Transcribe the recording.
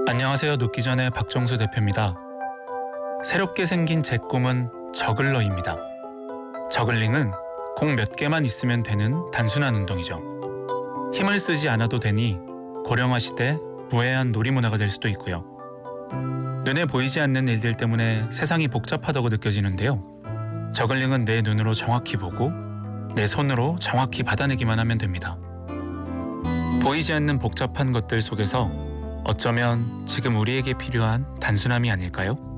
안녕하세요. 눕기 전에 박정수 대표입니다. 새롭게 생긴 제 꿈은 저글러입니다. 저글링은 공 몇 개만 있으면 되는 단순한 운동이죠. 힘을 쓰지 않아도 되니 고령화 시대 무해한 놀이문화가 될 수도 있고요. 눈에 보이지 않는 일들 때문에 세상이 복잡하다고 느껴지는데요. 저글링은 내 눈으로 정확히 보고 내 손으로 정확히 받아내기만 하면 됩니다. 보이지 않는 복잡한 것들 속에서 어쩌면 지금 우리에게 필요한 단순함이 아닐까요?